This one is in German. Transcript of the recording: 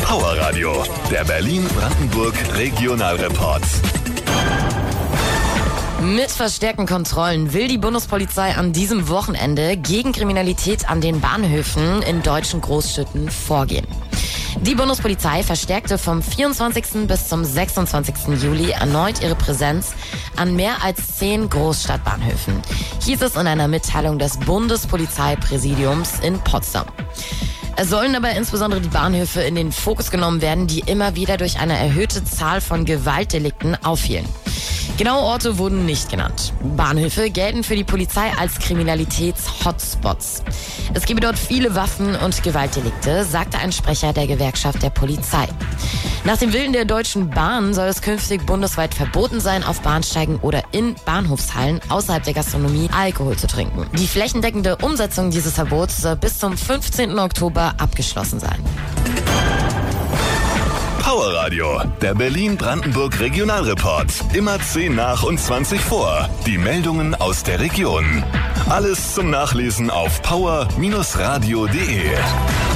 Power Radio, der Berlin-Brandenburg Regionalreport. Mit verstärkten Kontrollen will die Bundespolizei an diesem Wochenende gegen Kriminalität an den Bahnhöfen in deutschen Großstädten vorgehen. Die Bundespolizei verstärkte vom 24. bis zum 26. Juli erneut ihre Präsenz an mehr als 10 Großstadtbahnhöfen, hieß es in einer Mitteilung des Bundespolizeipräsidiums in Potsdam. Es sollen aber insbesondere die Bahnhöfe in den Fokus genommen werden, die immer wieder durch eine erhöhte Zahl von Gewaltdelikten auffielen. Genaue Orte wurden nicht genannt. Bahnhöfe gelten für die Polizei als Kriminalitäts-Hotspots. Es gebe dort viele Waffen- und Gewaltdelikte, sagte ein Sprecher der Gewerkschaft der Polizei. Nach dem Willen der Deutschen Bahn soll es künftig bundesweit verboten sein, auf Bahnsteigen oder in Bahnhofshallen außerhalb der Gastronomie Alkohol zu trinken. Die flächendeckende Umsetzung dieses Verbots soll bis zum 15. Oktober abgeschlossen sein. Power Radio, der Berlin-Brandenburg Regionalreport. Immer 10 nach und 20 vor. Die Meldungen aus der Region. Alles zum Nachlesen auf power-radio.de.